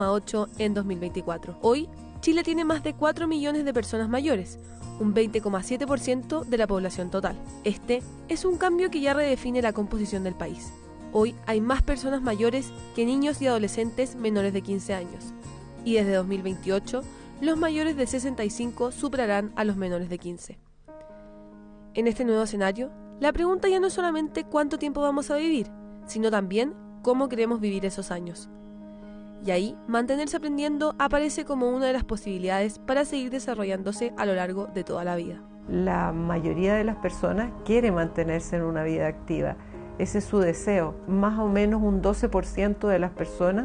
8 en 2024. Hoy, Chile tiene más de 4 millones de personas mayores, un 20,7% de la población total. Este es un cambio que ya redefine la composición del país. Hoy hay más personas mayores que niños y adolescentes menores de 15 años. Y desde 2028, los mayores de 65 superarán a los menores de 15. En este nuevo escenario, la pregunta ya no es solamente cuánto tiempo vamos a vivir, sino también cómo queremos vivir esos años. Y ahí, mantenerse aprendiendo aparece como una de las posibilidades para seguir desarrollándose a lo largo de toda la vida. La mayoría de las personas quiere mantenerse en una vida activa. Ese es su deseo. Más o menos un 12% de las personas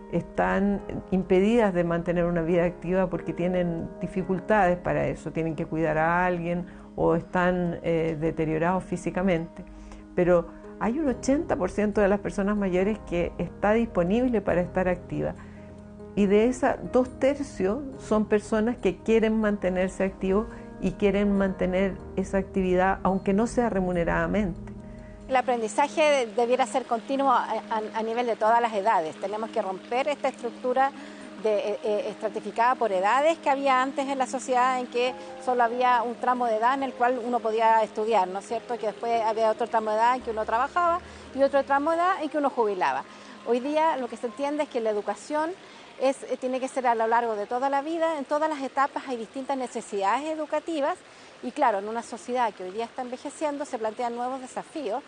están impedidas de mantener una vida activa porque tienen dificultades para eso, tienen que cuidar a alguien o están deteriorados físicamente. Pero hay un 80% de las personas mayores que está disponible para estar activa. Y de esas, 2/3 son personas que quieren mantenerse activos y quieren mantener esa actividad aunque no sea remuneradamente. El aprendizaje debiera ser continuo a nivel de todas las edades. Tenemos que romper esta estructura estratificada por edades que había antes en la sociedad, en que solo había un tramo de edad en el cual uno podía estudiar, ¿no es cierto? Que después había otro tramo de edad en que uno trabajaba y otro tramo de edad en que uno jubilaba. Hoy día lo que se entiende es que la educación tiene que ser a lo largo de toda la vida. En todas las etapas hay distintas necesidades educativas y claro, en una sociedad que hoy día está envejeciendo se plantean nuevos desafíos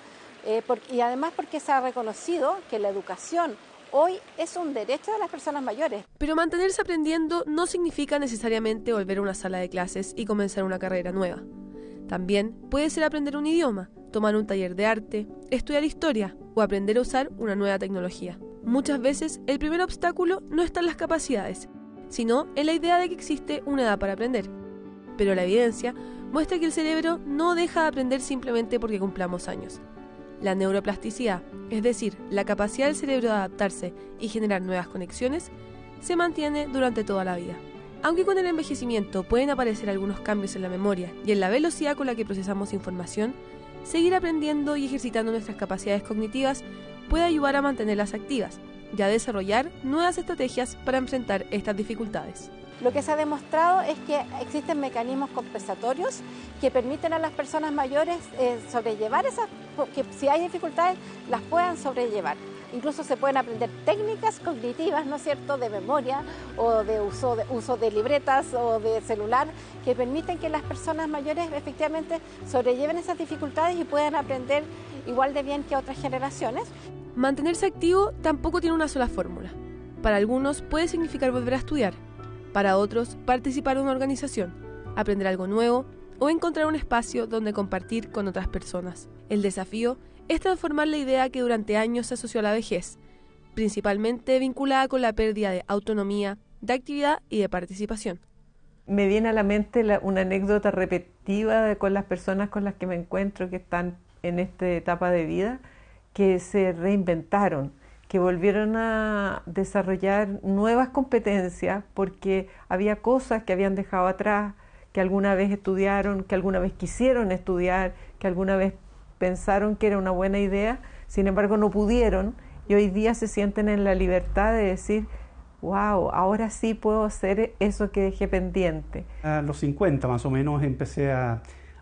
y además porque se ha reconocido que la educación hoy es un derecho de las personas mayores. Pero mantenerse aprendiendo no significa necesariamente volver a una sala de clases y comenzar una carrera nueva. También puede ser aprender un idioma, tomar un taller de arte, estudiar historia o aprender a usar una nueva tecnología. Muchas veces el primer obstáculo no está en las capacidades, sino en la idea de que existe una edad para aprender. Pero la evidencia muestra que el cerebro no deja de aprender simplemente porque cumplamos años. La neuroplasticidad, es decir, la capacidad del cerebro de adaptarse y generar nuevas conexiones, se mantiene durante toda la vida. Aunque con el envejecimiento pueden aparecer algunos cambios en la memoria y en la velocidad con la que procesamos información, seguir aprendiendo y ejercitando nuestras capacidades cognitivas puede ayudar a mantenerlas activas y a desarrollar nuevas estrategias para enfrentar estas dificultades. Lo que se ha demostrado es que existen mecanismos compensatorios que permiten a las personas mayores sobrellevar que si hay dificultades las puedan sobrellevar. Incluso se pueden aprender técnicas cognitivas, ¿no es cierto?, de memoria o de uso de libretas o de celular que permiten que las personas mayores efectivamente sobrelleven esas dificultades y puedan aprender igual de bien que otras generaciones. Mantenerse activo tampoco tiene una sola fórmula. Para algunos puede significar volver a estudiar, para otros participar en una organización, aprender algo nuevo o encontrar un espacio donde compartir con otras personas. El desafío es transformar la idea que durante años se asoció a la vejez, principalmente vinculada con la pérdida de autonomía, de actividad y de participación. Me viene a la mente una anécdota repetitiva con las personas con las que me encuentro que están en esta etapa de vida, que se reinventaron, que volvieron a desarrollar nuevas competencias porque había cosas que habían dejado atrás, que alguna vez estudiaron, que alguna vez quisieron estudiar, que alguna vez pensaron que era una buena idea, sin embargo no pudieron y hoy día se sienten en la libertad de decir, wow, ahora sí puedo hacer eso que dejé pendiente. A los 50 más o menos empecé a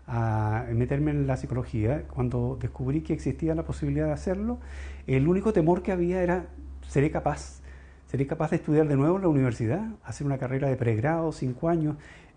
meterme en la psicología. Cuando descubrí que existía la posibilidad de hacerlo, el único temor que había era, ¿seré capaz de estudiar de nuevo en la universidad? Hacer una carrera de pregrado, 5 años.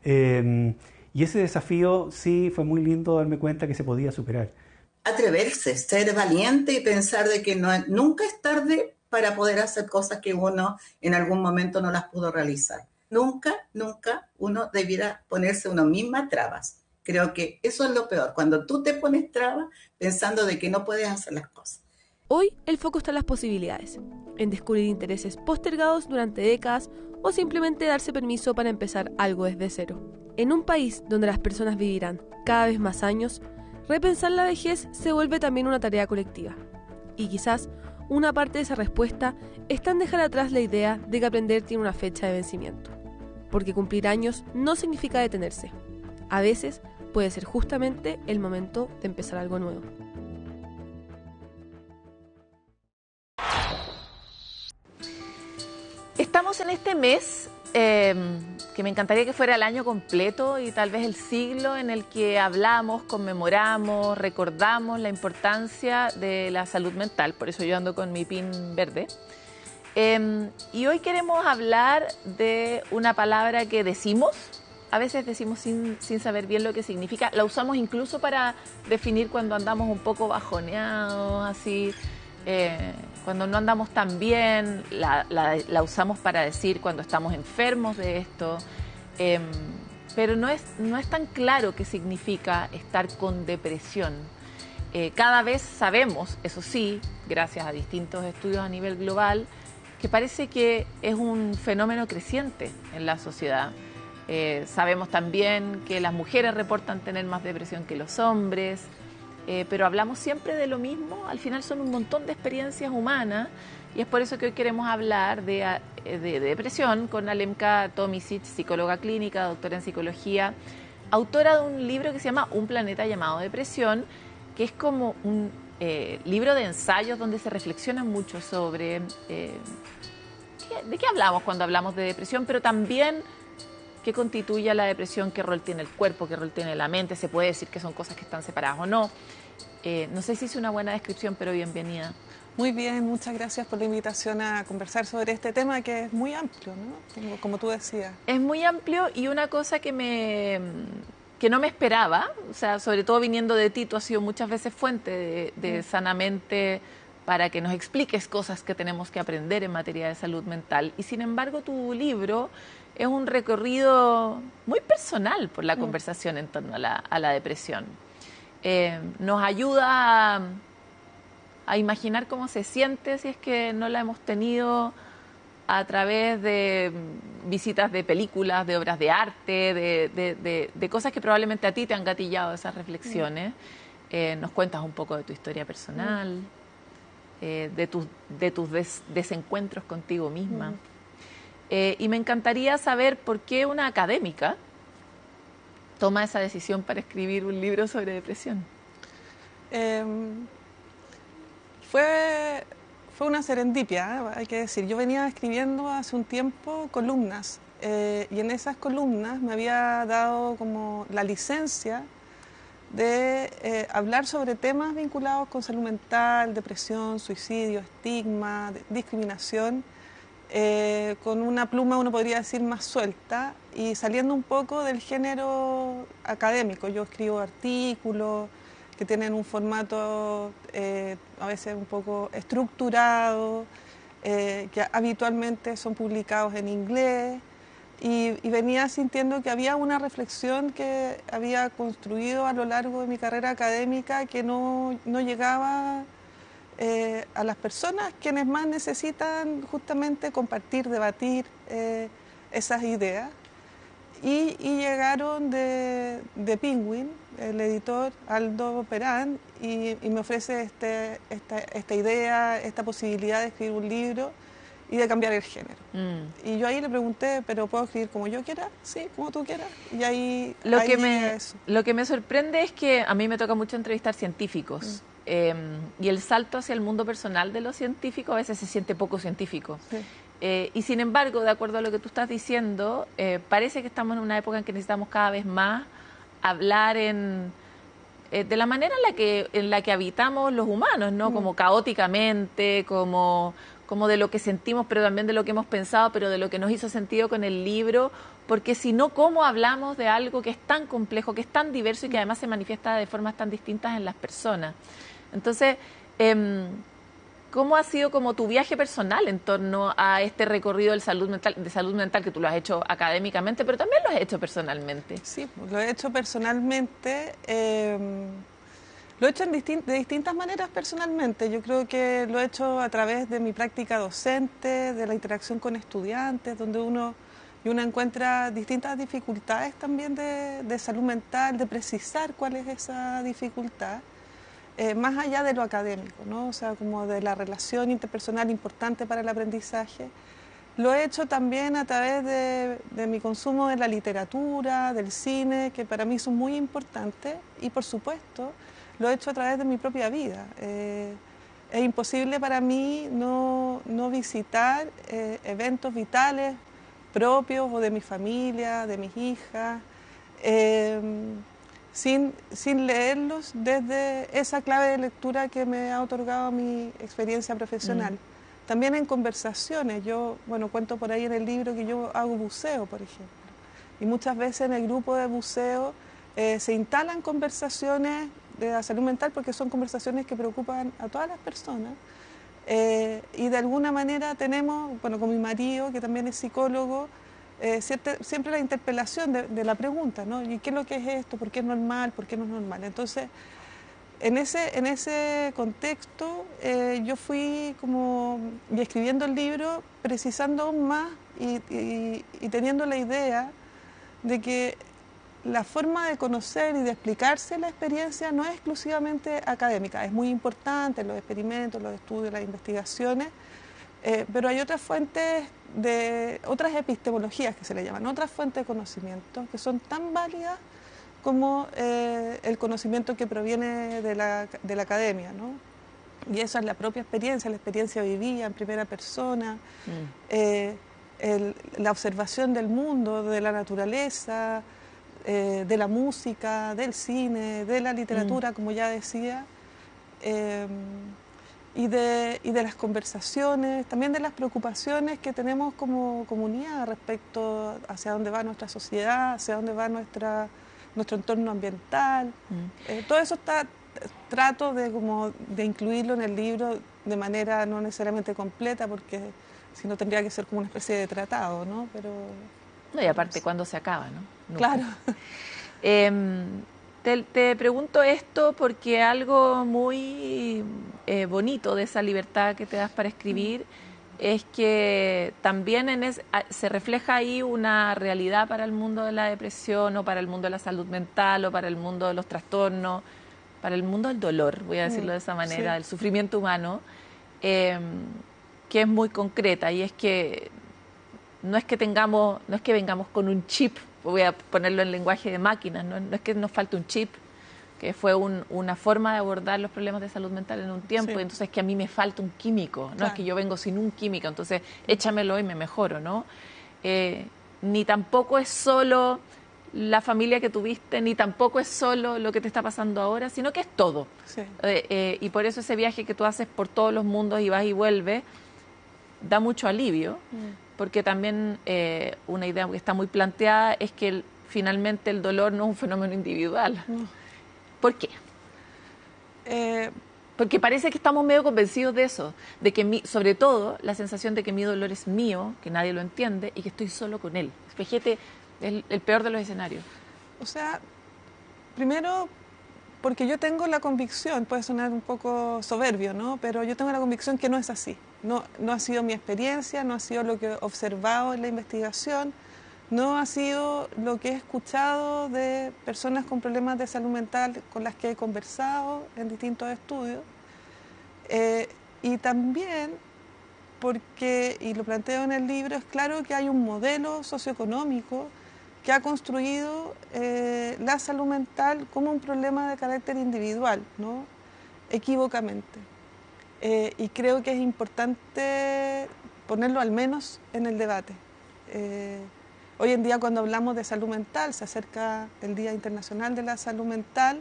Y ese desafío sí fue muy lindo darme cuenta que se podía superar. Atreverse, ser valiente y pensar de que nunca es tarde para poder hacer cosas que uno en algún momento no las pudo realizar. Nunca uno debiera ponerse uno misma trabas. Creo que eso es lo peor, cuando tú te pones trabas pensando de que no puedes hacer las cosas. Hoy el foco está en las posibilidades, en descubrir intereses postergados durante décadas o simplemente darse permiso para empezar algo desde cero. En un país donde las personas vivirán cada vez más años, repensar la vejez se vuelve también una tarea colectiva. Y quizás una parte de esa respuesta está en dejar atrás la idea de que aprender tiene una fecha de vencimiento. Porque cumplir años no significa detenerse. A veces puede ser justamente el momento de empezar algo nuevo. estamos en este mes que me encantaría que fuera el año completo y tal vez el siglo en el que hablamos, conmemoramos, recordamos la importancia de la salud mental. Por eso yo ando con mi pin verde. Y hoy queremos hablar de una palabra que decimos, a veces decimos sin saber bien lo que significa. La usamos incluso para definir cuando andamos un poco bajoneados, así, cuando no andamos tan bien. La usamos para decir cuando estamos enfermos de esto. Pero no es tan claro qué significa estar con depresión. Cada vez sabemos, eso sí, gracias a distintos estudios a nivel global, que parece que es un fenómeno creciente en la sociedad. Sabemos también que las mujeres reportan tener más depresión que los hombres, pero hablamos siempre de lo mismo. Al final son un montón de experiencias humanas y es por eso que hoy queremos hablar de depresión con Alemka Tomisic, psicóloga clínica, doctora en psicología, autora de un libro que se llama Un planeta llamado depresión, que es como un libro de ensayos donde se reflexiona mucho sobre de qué hablamos cuando hablamos de depresión, pero también qué constituye la depresión, qué rol tiene el cuerpo, qué rol tiene la mente. Se puede decir que son cosas que están separadas o no. No sé si hice una buena descripción, pero bienvenida. Muy bien, muchas gracias por la invitación a conversar sobre este tema que es muy amplio, ¿no? Como tú decías. Es muy amplio y una cosa que no me esperaba, o sea, sobre todo viniendo de ti, tú has sido muchas veces fuente de Sanamente para que nos expliques cosas que tenemos que aprender en materia de salud mental. Y sin embargo, tu libro es un recorrido muy personal por la conversación en torno a la depresión. Nos ayuda a imaginar cómo se siente si es que no la hemos tenido, a través de visitas de películas, de obras de arte, de cosas que probablemente a ti te han gatillado esas reflexiones. Nos cuentas un poco de tu historia personal, de tus desencuentros contigo misma. Y me encantaría saber por qué una académica toma esa decisión para escribir un libro sobre depresión. Fue una serendipia, hay que decir. Yo venía escribiendo hace un tiempo columnas y en esas columnas me había dado como la licencia de hablar sobre temas vinculados con salud mental, depresión, suicidio, estigma, discriminación, con una pluma, uno podría decir, más suelta y saliendo un poco del género académico. Yo escribo artículos que tienen un formato a veces un poco estructurado, que habitualmente son publicados en inglés, y venía sintiendo que había una reflexión que había construido a lo largo de mi carrera académica que no llegaba a las personas quienes más necesitan justamente compartir, debatir esas ideas. Y llegaron de Penguin, el editor Aldo Perán, y me ofrece esta idea, esta posibilidad de escribir un libro y de cambiar el género. Y yo ahí le pregunté, ¿pero puedo escribir como yo quiera? Sí, como tú quieras. Y ahí lo que me sorprende es que a mí me toca mucho entrevistar científicos. Y el salto hacia el mundo personal de los científicos a veces se siente poco científico. Sí. Y sin embargo, de acuerdo a lo que tú estás diciendo, parece que estamos en una época en que necesitamos cada vez más hablar de la manera en la que habitamos los humanos, ¿no? Como caóticamente, como de lo que sentimos, pero también de lo que hemos pensado, pero de lo que nos hizo sentido con el libro, porque si no, ¿cómo hablamos de algo que es tan complejo, que es tan diverso y que además se manifiesta de formas tan distintas en las personas? Entonces, ¿cómo ha sido como tu viaje personal en torno a este recorrido de salud mental que tú lo has hecho académicamente, pero también lo has hecho personalmente? Sí, lo he hecho personalmente. Lo he hecho de distintas maneras personalmente. Yo creo que lo he hecho a través de mi práctica docente, de la interacción con estudiantes, donde uno encuentra distintas dificultades también de salud mental, de precisar cuál es esa dificultad. Más allá de lo académico, ¿no? O sea, como de la relación interpersonal importante para el aprendizaje. Lo he hecho también a través de mi consumo de la literatura, del cine, que para mí son muy importantes, y por supuesto lo he hecho a través de mi propia vida. es imposible para mí no visitar eventos vitales propios o de mi familia, de mis hijas, sin leerlos desde esa clave de lectura que me ha otorgado mi experiencia profesional. También en conversaciones, yo, bueno, cuento por ahí en el libro que yo hago buceo, por ejemplo, y muchas veces en el grupo de buceo se instalan conversaciones de la salud mental porque son conversaciones que preocupan a todas las personas, y de alguna manera tenemos, bueno, con mi marido, que también es psicólogo, siempre la interpelación de la pregunta, ¿no? ¿Y qué es lo que es esto? ¿Por qué es normal? ¿Por qué no es normal? Entonces, en ese contexto, yo fui como y escribiendo el libro, precisando aún más y teniendo la idea de que la forma de conocer y de explicarse la experiencia no es exclusivamente académica, es muy importante los experimentos, los estudios, las investigaciones, pero hay otras fuentes, otras epistemologías que se le llaman, otras fuentes de conocimiento que son tan válidas como el conocimiento que proviene de la academia, ¿no? Y esa es la propia experiencia, la experiencia vivida en primera persona, la observación del mundo, de la naturaleza, de la música, del cine, de la literatura, como ya decía, y de las conversaciones, también de las preocupaciones que tenemos como comunidad respecto hacia dónde va nuestra sociedad, hacia dónde va nuestro entorno ambiental. Todo eso trato de incluirlo en el libro de manera no necesariamente completa, porque si no tendría que ser como una especie de tratado, ¿no? Pero no, y aparte, ¿cuándo se acaba, no? Nunca. Claro. Te pregunto esto porque algo muy bonito de esa libertad que te das para escribir es que también se refleja ahí una realidad para el mundo de la depresión o para el mundo de la salud mental o para el mundo de los trastornos, para el mundo del dolor, voy a decirlo de esa manera, del sufrimiento humano, que es muy concreta, y es que no es que vengamos con un chip, voy a ponerlo en lenguaje de máquinas, no es que nos falte un chip, que fue una forma de abordar los problemas de salud mental en un tiempo, y entonces es que a mí me falta un químico, no es que yo vengo sin un químico, entonces échamelo y me mejoro, ¿no? Ni tampoco es solo la familia que tuviste, ni tampoco es solo lo que te está pasando ahora, sino que es todo. Y por eso ese viaje que tú haces por todos los mundos y vas y vuelves, da mucho alivio, porque también una idea que está muy planteada es que finalmente el dolor no es un fenómeno individual. ¿Por qué? Porque parece que estamos medio convencidos de eso, de que sobre todo la sensación de que mi dolor es mío, que nadie lo entiende y que estoy solo con él. Fíjate, es el peor de los escenarios. O sea, primero, porque yo tengo la convicción, puede sonar un poco soberbio, ¿no? Pero yo tengo la convicción que no es así. No ha sido mi experiencia, no ha sido lo que he observado en la investigación, no ha sido lo que he escuchado de personas con problemas de salud mental con las que he conversado en distintos estudios. Y también porque, y lo planteo en el libro, es claro que hay un modelo socioeconómico que ha construido la salud mental como un problema de carácter individual, ¿no? Equívocamente. Y creo que es importante ponerlo al menos en el debate. Hoy en día, cuando hablamos de salud mental, se acerca el Día Internacional de la Salud Mental,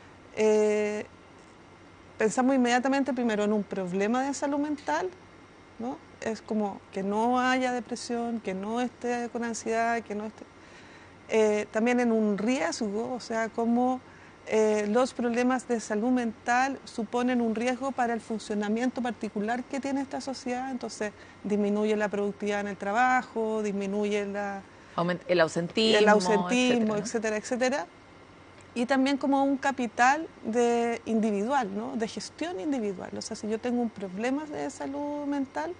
pensamos inmediatamente primero en un problema de salud mental, ¿no? Es como que no haya depresión, que no esté con ansiedad, que no esté... también en un riesgo, o sea, como los problemas de salud mental suponen un riesgo para el funcionamiento particular que tiene esta sociedad, entonces disminuye la productividad en el trabajo, disminuye el ausentismo, etcétera, etcétera. Y también como un capital individual, ¿no? De gestión individual. O sea, si yo tengo un problema de salud mental,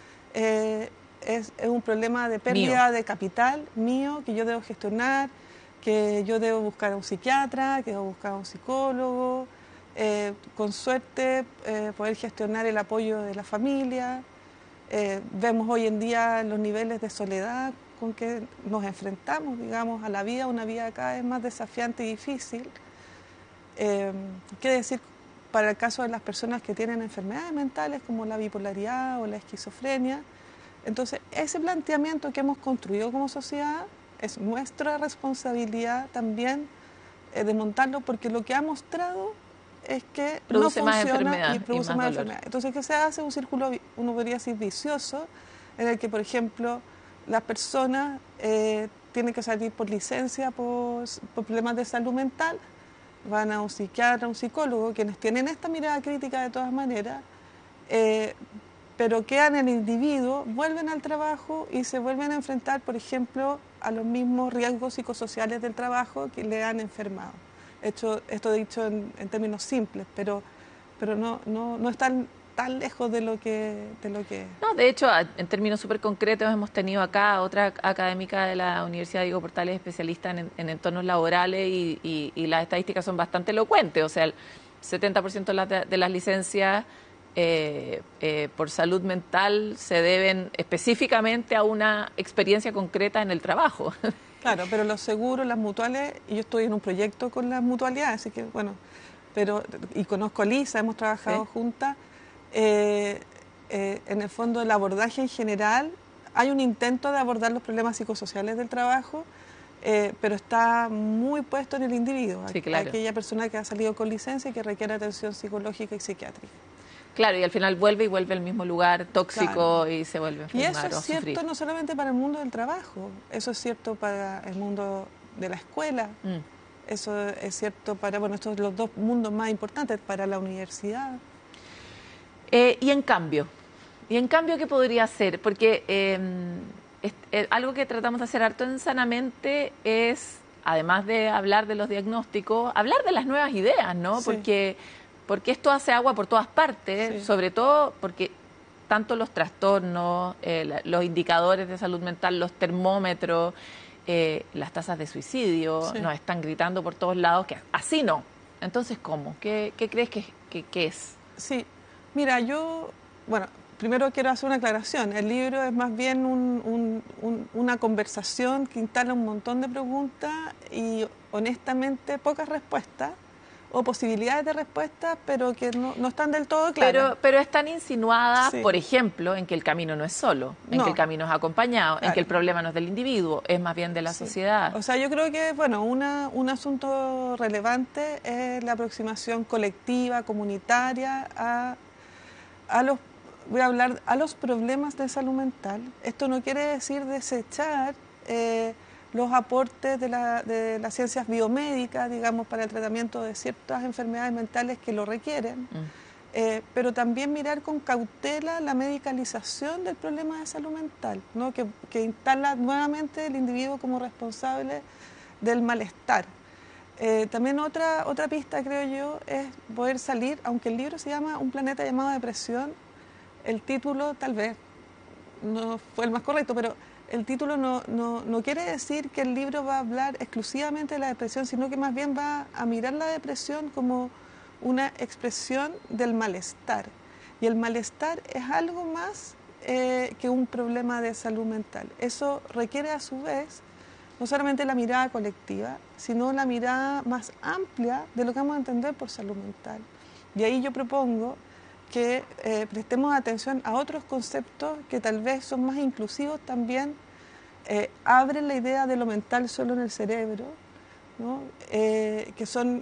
es un problema de pérdida de capital mío que yo debo gestionar, que yo debo buscar a un psiquiatra, que debo buscar a un psicólogo, con suerte poder gestionar el apoyo de la familia. Vemos hoy en día los niveles de soledad con que nos enfrentamos, digamos, a la vida, una vida cada vez más desafiante y difícil. ¿Qué decir para el caso de las personas que tienen enfermedades mentales como la bipolaridad o la esquizofrenia. Entonces, ese planteamiento que hemos construido como sociedad es nuestra responsabilidad también de montarlo, porque lo que ha mostrado es que produce no más funciona enfermedad y produce y más más dolor. enfermedad. Entonces, ¿qué se hace? Un círculo, uno podría decir, vicioso, en el que, por ejemplo, las personas tienen que salir por licencia por problemas de salud mental, van a un psiquiatra, a un psicólogo, quienes tienen esta mirada crítica de todas maneras, pero quedan en el individuo, vuelven al trabajo y se vuelven a enfrentar, por ejemplo, a los mismos riesgos psicosociales del trabajo que le han enfermado. Esto dicho en términos simples, pero no están tan lejos de lo que No, de hecho, en términos súper concretos, hemos tenido acá otra académica de la Universidad Diego Portales, especialista en entornos laborales, y las estadísticas son bastante elocuentes. O sea, el 70% de las licencias por salud mental se deben específicamente a una experiencia concreta en el trabajo. Claro, pero los seguros, las mutuales, y yo estoy en un proyecto con las mutualidades, así que bueno, y conozco a Lisa, hemos trabajado juntas. En el fondo, el abordaje en general, hay un intento de abordar los problemas psicosociales del trabajo, pero está muy puesto en el individuo, Sí, claro. aquella persona que ha salido con licencia y que requiere atención psicológica y psiquiátrica. Claro, y al final vuelve al mismo lugar tóxico, claro, y se vuelve a enfermar. Y eso es cierto no solamente para el mundo del trabajo, eso es cierto para el mundo de la escuela, eso es cierto para, bueno, estos son los dos mundos más importantes, para la universidad. Y en cambio, ¿qué podría hacer? Porque algo que tratamos de hacer harto en Sanamente es, además de hablar de los diagnósticos, hablar de las nuevas ideas, ¿no? Sí. Porque esto hace agua por todas partes, sobre todo porque tanto los trastornos, los indicadores de salud mental, los termómetros, las tasas de suicidio, nos están gritando por todos lados que así no. Entonces, ¿cómo? ¿Qué crees que es? Sí, mira, primero quiero hacer una aclaración. El libro es más bien una conversación que instala un montón de preguntas y honestamente pocas respuestas, o posibilidades de respuesta, pero que no están del todo claras. Pero están insinuadas, por ejemplo, en que el camino no es solo, en que el camino es acompañado, en que el problema no es del individuo, es más bien de la sociedad. O sea, yo creo que, bueno, un asunto relevante es la aproximación colectiva, comunitaria voy a hablar a los problemas de salud mental. Esto no quiere decir desechar los aportes de las ciencias biomédicas, digamos, para el tratamiento de ciertas enfermedades mentales que lo requieren, pero también mirar con cautela la medicalización del problema de salud mental, ¿no? que instala nuevamente el individuo como responsable del malestar. También otra pista, creo yo, es poder salir, aunque el libro se llama Un planeta llamado depresión, el título tal vez no fue el más correcto, pero el título no quiere decir que el libro va a hablar exclusivamente de la depresión, sino que más bien va a mirar la depresión como una expresión del malestar. Y el malestar es algo más que un problema de salud mental. Eso requiere a su vez no solamente la mirada colectiva, sino la mirada más amplia de lo que vamos a entender por salud mental. Y ahí yo propongo que prestemos atención a otros conceptos que tal vez son más inclusivos también, abren la idea de lo mental solo en el cerebro, ¿no? Que son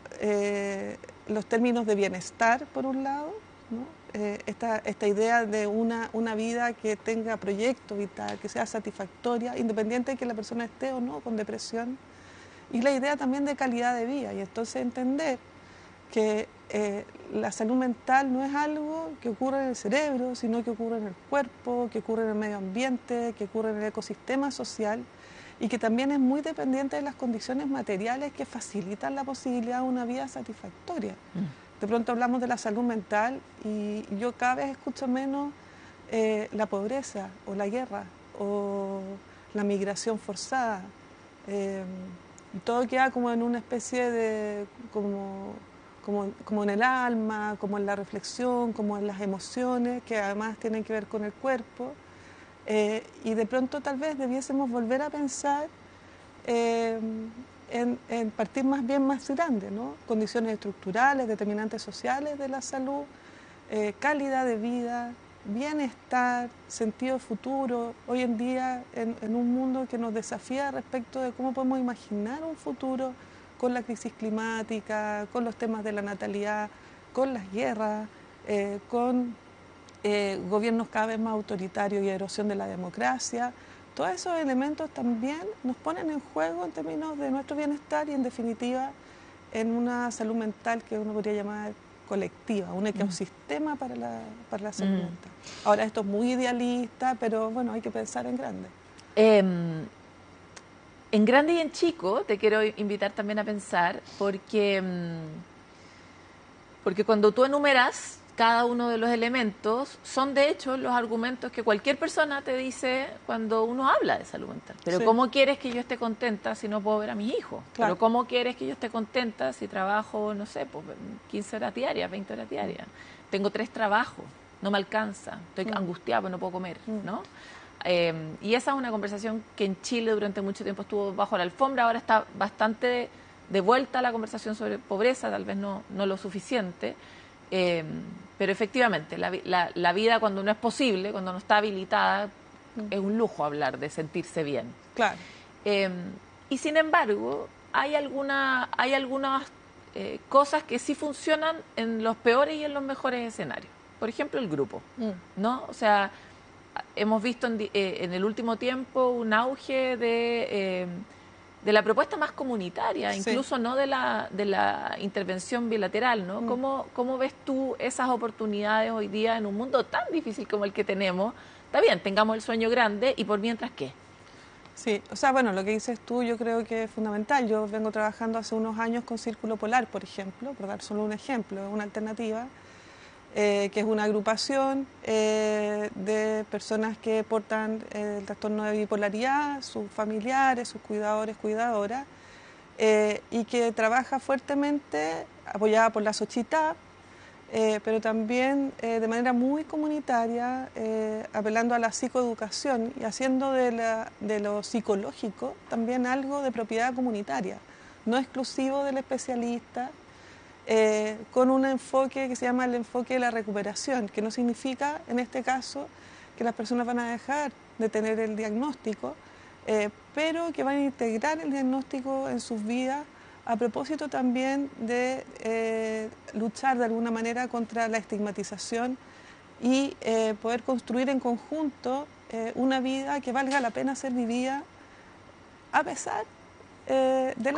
los términos de bienestar, por un lado, ¿no? Esta idea de una vida que tenga proyecto vital, que sea satisfactoria, independiente de que la persona esté o no con depresión, y la idea también de calidad de vida, y entonces entender que la salud mental no es algo que ocurre en el cerebro, sino que ocurre en el cuerpo, que ocurre en el medio ambiente, que ocurre en el ecosistema social, y que también es muy dependiente de las condiciones materiales que facilitan la posibilidad de una vida satisfactoria. De pronto hablamos de la salud mental y yo cada vez escucho menos la pobreza o la guerra o la migración forzada. Y todo queda como en una especie de, como en el alma, como en la reflexión, como en las emociones, que además tienen que ver con el cuerpo. Y de pronto tal vez debiésemos volver a pensar en partir más bien más grande, ¿no? Condiciones estructurales, determinantes sociales de la salud, calidad de vida, bienestar, sentido de futuro. Hoy en día, en un mundo que nos desafía respecto de cómo podemos imaginar un futuro con la crisis climática, con los temas de la natalidad, con las guerras, con gobiernos cada vez más autoritarios y erosión de la democracia. Todos esos elementos también nos ponen en juego en términos de nuestro bienestar y, en definitiva, en una salud mental que uno podría llamar colectiva, un ecosistema para la salud mental. Ahora, esto es muy idealista, pero bueno, hay que pensar en grande. En grande y en chico te quiero invitar también a pensar, porque cuando tú enumeras cada uno de los elementos, son de hecho los argumentos que cualquier persona te dice cuando uno habla de salud mental. Pero ¿cómo quieres que yo esté contenta si no puedo ver a mis hijos? Claro. Pero ¿cómo quieres que yo esté contenta si trabajo, no sé, pues 15 horas diarias, 20 horas diarias? Tengo 3 trabajos, no me alcanza, estoy angustiada porque no puedo comer, ¿no? Y esa es una conversación que en Chile durante mucho tiempo estuvo bajo la alfombra, ahora está bastante de vuelta a la conversación sobre pobreza, tal vez no lo suficiente. Pero efectivamente, la vida cuando no es posible, cuando no está habilitada, es un lujo hablar de sentirse bien. Claro. Y sin embargo, hay algunas cosas que sí funcionan en los peores y en los mejores escenarios. Por ejemplo, el grupo, ¿no? O sea, hemos visto en el último tiempo un auge de la propuesta más comunitaria, incluso no de la intervención bilateral, ¿no? ¿Cómo ves tú esas oportunidades hoy día en un mundo tan difícil como el que tenemos? Está bien, tengamos el sueño grande, y por mientras, ¿qué? Sí, o sea, bueno, lo que dices tú yo creo que es fundamental. Yo vengo trabajando hace unos años con Círculo Polar, por ejemplo, por dar solo un ejemplo, una alternativa, que es una agrupación de personas que portan el trastorno de bipolaridad, sus familiares, sus cuidadores, cuidadoras, y que trabaja fuertemente, apoyada por la Xochitap, pero también de manera muy comunitaria, apelando a la psicoeducación y haciendo de lo psicológico también algo de propiedad comunitaria, no exclusivo del especialista, con un enfoque que se llama el enfoque de la recuperación, que no significa, en este caso, que las personas van a dejar de tener el diagnóstico, pero que van a integrar el diagnóstico en sus vidas, a propósito también de luchar de alguna manera contra la estigmatización y poder construir en conjunto una vida que valga la pena ser vivida a pesar de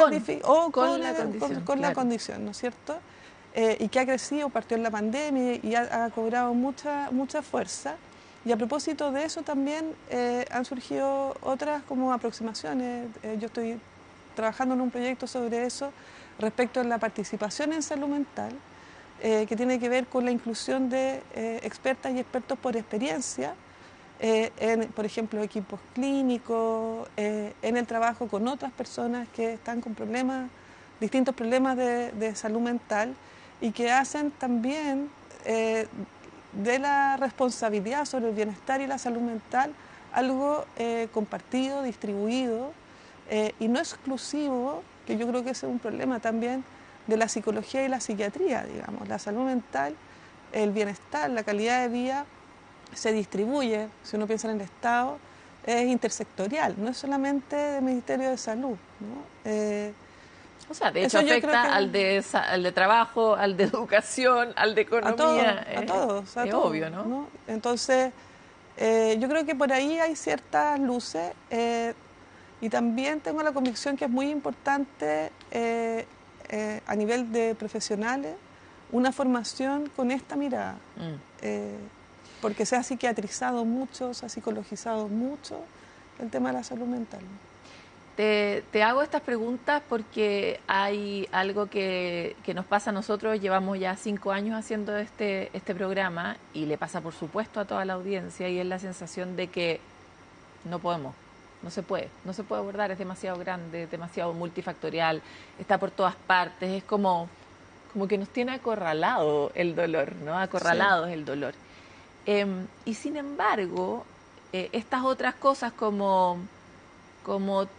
la condición, ¿no es cierto? Y que ha crecido, partió en la pandemia y ha cobrado mucha fuerza. Y a propósito de eso también han surgido otras como aproximaciones. Yo estoy trabajando en un proyecto sobre eso respecto a la participación en salud mental, que tiene que ver con la inclusión de expertas y expertos por experiencia, por ejemplo, equipos clínicos, en el trabajo con otras personas que están con distintos problemas de salud mental, y que hacen también de la responsabilidad sobre el bienestar y la salud mental algo compartido, distribuido, y no exclusivo, que yo creo que ese es un problema también de la psicología y la psiquiatría, digamos. La salud mental, el bienestar, la calidad de vida se distribuye, si uno piensa en el Estado, es intersectorial, no es solamente del Ministerio de Salud, ¿no? O sea, de hecho afecta al de trabajo, al de educación, al de economía. A todos. Es obvio, ¿no? Entonces, yo creo que por ahí hay ciertas luces, y también tengo la convicción que es muy importante a nivel de profesionales una formación con esta mirada. Porque se ha psiquiatrizado mucho, se ha psicologizado mucho el tema de la salud mental. Te hago estas preguntas porque hay algo que nos pasa a nosotros. Llevamos ya 5 años haciendo este programa, y le pasa por supuesto a toda la audiencia, y es la sensación de que no podemos, no se puede abordar, es demasiado grande, demasiado multifactorial, está por todas partes, es como que nos tiene acorralado el dolor, ¿no? Acorralado es el dolor. Y sin embargo, estas otras cosas como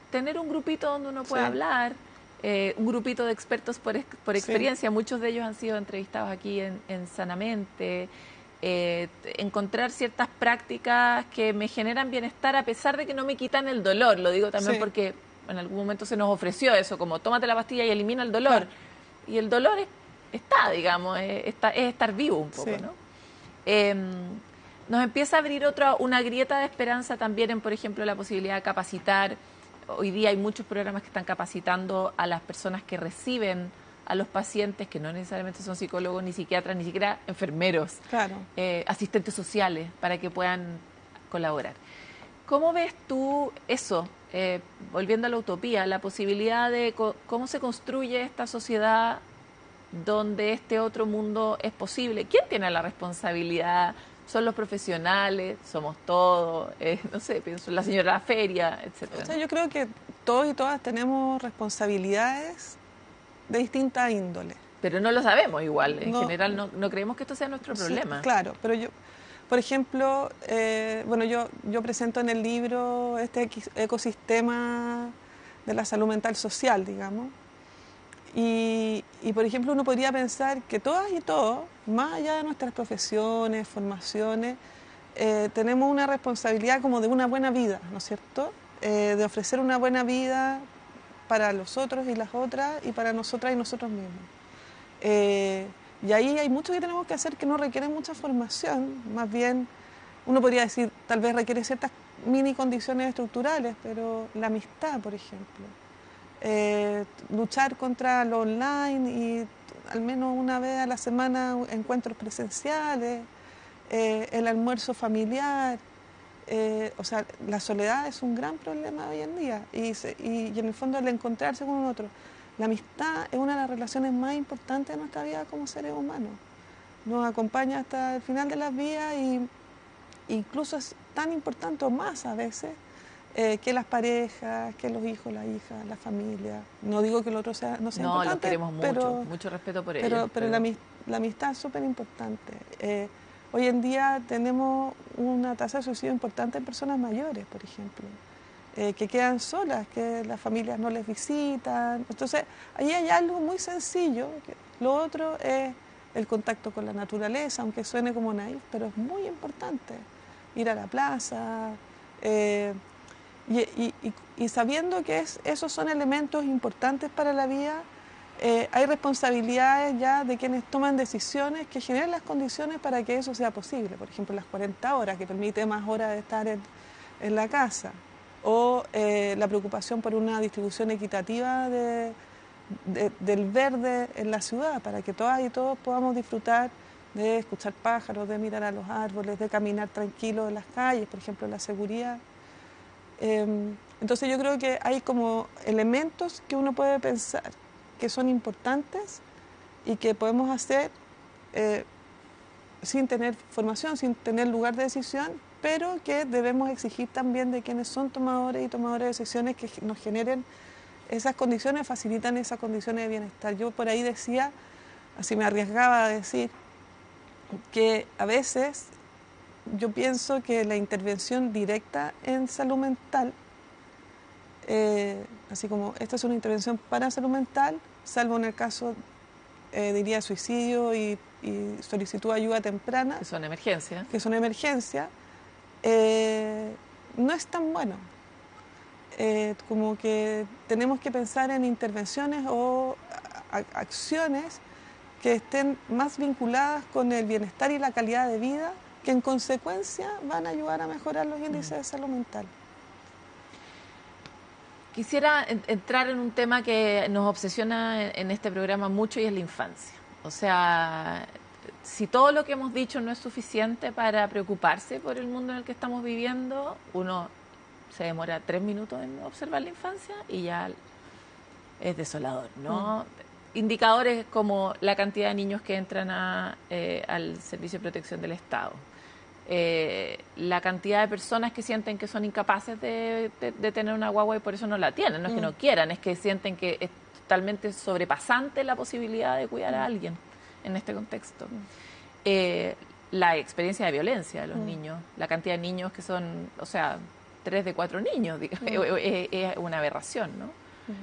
tener un grupito donde uno pueda hablar, un grupito de expertos por experiencia, muchos de ellos han sido entrevistados aquí en Sanamente, encontrar ciertas prácticas que me generan bienestar a pesar de que no me quitan el dolor. Lo digo también porque en algún momento se nos ofreció eso, como tómate la pastilla y elimina el dolor. Y el dolor está, digamos, es estar vivo un poco, ¿no? Nos empieza a abrir una grieta de esperanza también en, por ejemplo, la posibilidad de capacitar. Hoy día hay muchos programas que están capacitando a las personas que reciben a los pacientes, que no necesariamente son psicólogos, ni psiquiatras, ni siquiera enfermeros, asistentes sociales, para que puedan colaborar. ¿Cómo ves tú eso, volviendo a la utopía, la posibilidad de cómo se construye esta sociedad donde este otro mundo es posible? ¿Quién tiene la responsabilidad? ¿Son los profesionales? ¿Somos todos? No sé, pienso en la señora de la feria, etcétera. O sea, yo creo que todos y todas tenemos responsabilidades de distinta índole. Pero no lo sabemos igual. En general no creemos que esto sea nuestro problema. Claro, pero yo, por ejemplo, yo presento en el libro este ecosistema de la salud mental social, digamos. Y, por ejemplo, uno podría pensar que todas y todos, más allá de nuestras profesiones, formaciones, tenemos una responsabilidad como de una buena vida, ¿no es cierto? De ofrecer una buena vida para los otros y las otras, y para nosotras y nosotros mismos. Y ahí hay mucho que tenemos que hacer que no requiere mucha formación, más bien uno podría decir, tal vez requiere ciertas mini condiciones estructurales, pero la amistad, por ejemplo. Luchar contra lo online y al menos una vez a la semana encuentros presenciales, el almuerzo familiar. O sea, la soledad es un gran problema hoy en día y en el fondo el encontrarse con un otro. La amistad es una de las relaciones más importantes de nuestra vida como seres humanos. Nos acompaña hasta el final de las vidas y incluso es tan importante o más a veces que las parejas, que los hijos, las hijas, la familia. No digo que el otro no sea importante. No, los queremos mucho, mucho respeto por ellos. Pero la amistad es súper importante. Hoy en día tenemos una tasa de suicidio importante en personas mayores, por ejemplo, que quedan solas, que las familias no les visitan. Entonces, ahí hay algo muy sencillo. Lo otro es el contacto con la naturaleza, aunque suene como naif, pero es muy importante. Ir a la plaza, y sabiendo que esos son elementos importantes para la vida, hay responsabilidades ya de quienes toman decisiones que generan las condiciones para que eso sea posible. Por ejemplo, las 40 horas, que permite más horas de estar en la casa. O la preocupación por una distribución equitativa del verde en la ciudad, para que todas y todos podamos disfrutar de escuchar pájaros, de mirar a los árboles, de caminar tranquilos en las calles, por ejemplo, la seguridad. Entonces yo creo que hay como elementos que uno puede pensar que son importantes y que podemos hacer sin tener formación, sin tener lugar de decisión, pero que debemos exigir también de quienes son tomadores y tomadoras de decisiones que nos generen esas condiciones, facilitan esas condiciones de bienestar. Yo por ahí decía, así me arriesgaba a decir, que a veces yo pienso que la intervención directa en salud mental, así como esta es una intervención para salud mental, salvo en el caso, diría, suicidio y solicitud de ayuda temprana, que son emergencias, no es tan bueno. Como que tenemos que pensar en intervenciones o acciones que estén más vinculadas con el bienestar y la calidad de vida, que en consecuencia van a ayudar a mejorar los índices de salud mental. Quisiera entrar en un tema que nos obsesiona en este programa mucho y es la infancia. O sea, si todo lo que hemos dicho no es suficiente para preocuparse por el mundo en el que estamos viviendo, uno se demora 3 minutos en observar la infancia y ya es desolador, ¿no? Indicadores como la cantidad de niños que entran al Servicio de Protección del Estado, la cantidad de personas que sienten que son incapaces de tener una guagua y por eso no la tienen. No es que no quieran, es que sienten que es totalmente sobrepasante la posibilidad de cuidar a alguien en este contexto. La experiencia de violencia de los niños, la cantidad de niños que son, o sea, 3 de 4 niños, es una aberración, ¿no?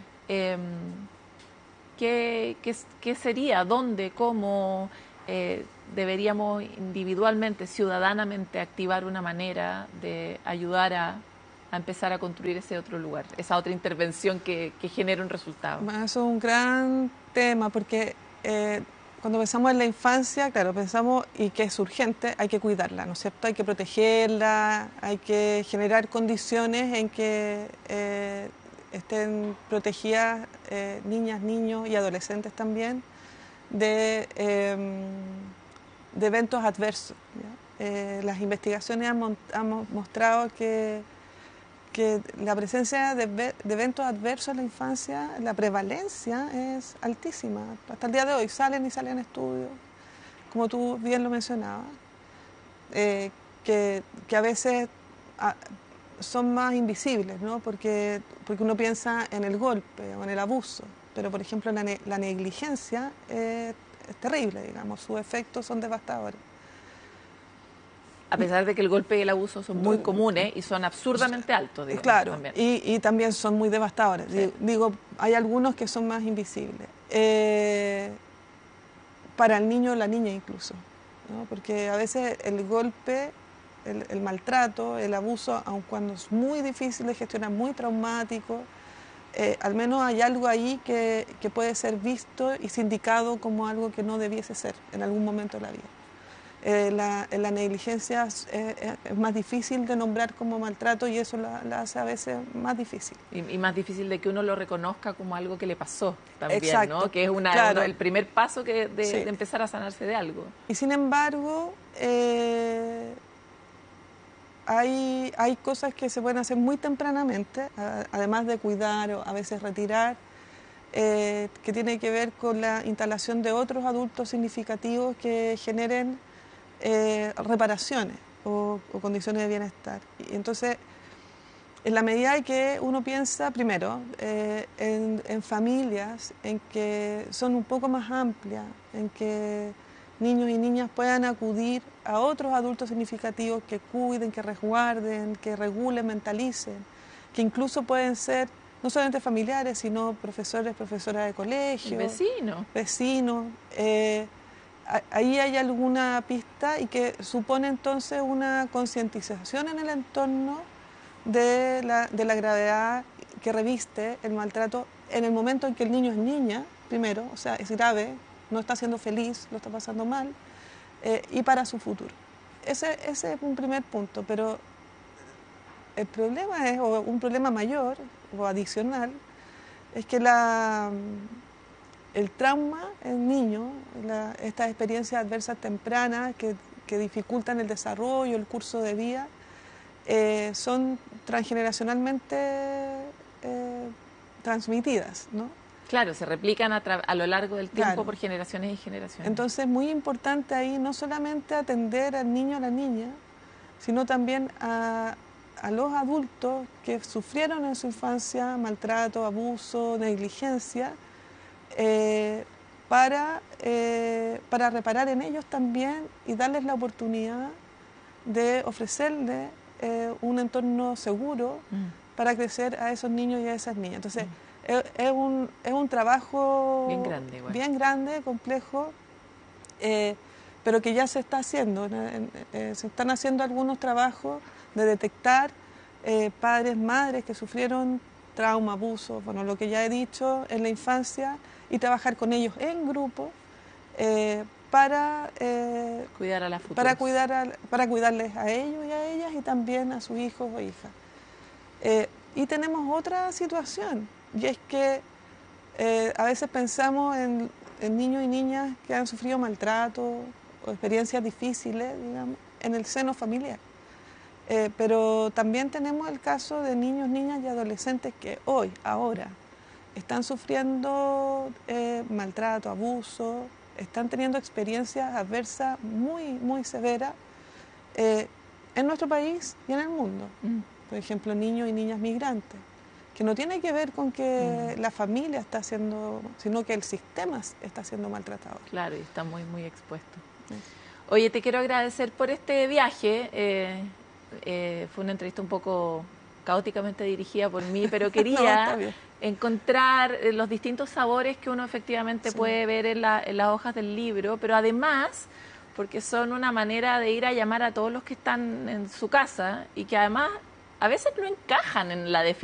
¿Qué sería? ¿Dónde? ¿Cómo deberíamos individualmente, ciudadanamente, activar una manera de ayudar a empezar a construir ese otro lugar, esa otra intervención que genere un resultado? Bueno, eso es un gran tema, porque cuando pensamos en la infancia, claro, pensamos y que es urgente, hay que cuidarla, ¿no es cierto? Hay que protegerla, hay que generar condiciones en que estén protegidas niñas, niños y adolescentes también de eventos adversos, ¿ya? Las investigaciones han mostrado que la presencia de eventos adversos en la infancia, la prevalencia es altísima. Hasta el día de hoy salen estudios, como tú bien lo mencionabas, que a veces son más invisibles, ¿no? Porque uno piensa en el golpe o en el abuso, pero por ejemplo la negligencia es terrible, digamos, sus efectos son devastadores. A pesar de que el golpe y el abuso son muy comunes y son absurdamente altos, digamos. Claro, también. Y también son muy devastadores. Sí. Digo, hay algunos que son más invisibles. Para el niño o la niña incluso, ¿no? Porque a veces el golpe, el maltrato, el abuso, aun cuando es muy difícil de gestionar, muy traumático, al menos hay algo ahí que puede ser visto y sindicado como algo que no debiese ser en algún momento de la vida. La negligencia es más difícil de nombrar como maltrato y eso la hace a veces más difícil. Y más difícil de que uno lo reconozca como algo que le pasó también, Exacto, ¿no? Que es claro. el primer paso Sí. de empezar a sanarse de algo. Y sin embargo, hay cosas que se pueden hacer muy tempranamente, además de cuidar o a veces retirar, que tiene que ver con la instalación de otros adultos significativos que generen reparaciones o condiciones de bienestar. Y entonces, en la medida que uno piensa, primero, en familias en que son un poco más amplias, en que niños y niñas puedan acudir a otros adultos significativos que cuiden, que resguarden, que regulen, mentalicen, que incluso pueden ser no solamente familiares, sino profesores, profesoras de colegio, vecinos. Ahí hay alguna pista y que supone entonces una concientización en el entorno de la gravedad que reviste el maltrato en el momento en que el niño es niña, primero, o sea, es grave, no está siendo feliz, lo está pasando mal, y para su futuro. Ese es un primer punto, pero el problema es, o un problema mayor o adicional, es que el trauma en niño, estas experiencias adversas tempranas que dificultan el desarrollo, el curso de vida, son transgeneracionalmente transmitidas, ¿no? Claro, se replican a lo largo del tiempo, Claro, por generaciones y generaciones. Entonces es muy importante ahí no solamente atender al niño o a la niña, sino también a los adultos que sufrieron en su infancia maltrato, abuso, negligencia, para reparar en ellos también y darles la oportunidad de ofrecerles un entorno seguro para crecer a esos niños y a esas niñas. Entonces, es un trabajo bien grande, complejo, pero que ya se está haciendo. Se están haciendo algunos trabajos de detectar padres, madres que sufrieron trauma, abuso, bueno, lo que ya he dicho en la infancia, y trabajar con ellos en grupo para cuidar a las futuras. para cuidarles a ellos y a ellas y también a sus hijos o hijas. Y tenemos otra situación, y es que a veces pensamos en niños y niñas que han sufrido maltrato o experiencias difíciles, digamos, en el seno familiar. Pero también tenemos el caso de niños, niñas y adolescentes que ahora, están sufriendo maltrato, abuso, están teniendo experiencias adversas muy, muy severas en nuestro país y en el mundo. Por ejemplo, niños y niñas migrantes, que no tiene que ver con que la familia está haciendo, sino que el sistema está siendo maltratado. Claro, y está muy, muy expuesto. Oye, te quiero agradecer por este viaje. Fue una entrevista un poco caóticamente dirigida por mí, pero No, quería está bien. encontrar los distintos sabores que uno efectivamente puede ver en las hojas del libro, pero además porque son una manera de ir a llamar a todos los que están en su casa y que además a veces no encajan en la definición